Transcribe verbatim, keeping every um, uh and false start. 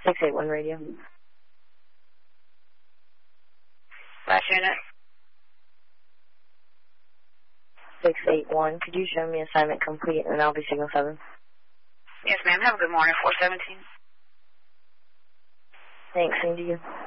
six eight one radio. Last unit. six eight one, could you show me assignment complete and I'll be signal seven? Yes, ma'am. Have a good morning, four seventeen. Thanks, same to you.